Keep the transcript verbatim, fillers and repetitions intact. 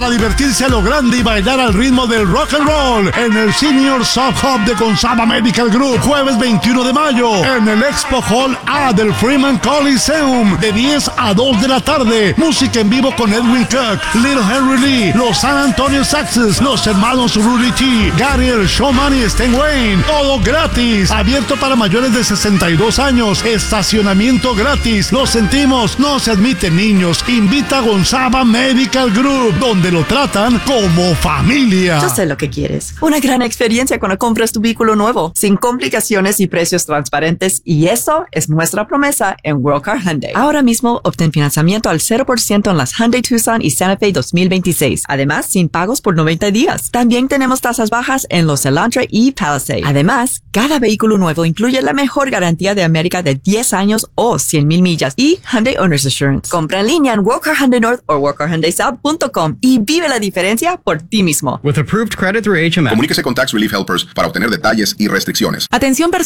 Para divertirse a lo grande y bailar al ritmo del rock and roll en el Senior Sub Hub de Consaba Medical Group, jueves veintiuno de mayo, en el Expo Hall A del Freeman Coliseum, de diez a dos de la tarde. Música en vivo con Edwin Cook, Little Henry Lee, los San Antonio Saxes, los hermanos Rudy T, Gary el Showman y Stan Wayne. Todo gratis, abierto para mayores de sesenta y dos años, estacionamiento gratis. Lo sentimos, no se admiten niños. Invita a Gonzaba Medical Group, donde lo tratan como familia. Yo sé lo que quieres. Una gran experiencia cuando compras tu vehículo nuevo, sin complicaciones y precios transparentes, y eso es nuestra promesa en World Car Hyundai. Ahora mismo obtén financiamiento al cero por ciento en las Hyundai Tucson y Santa Fe dos mil veintiséis. Además, sin pagos por noventa días. También tenemos tasas bajas en los Elantra y Palisade. Además, cada vehículo nuevo incluye la mejor garantía de América de diez años o cien mil millas y Hyundai Owner's Assurance. Compra en línea en World Car Hyundai North o world car hyundai south punto com y vive la diferencia por ti mismo. With approved credit through H M F. Comuníquese con Tax Relief Helpers para obtener detalles y restricciones. Atención personal.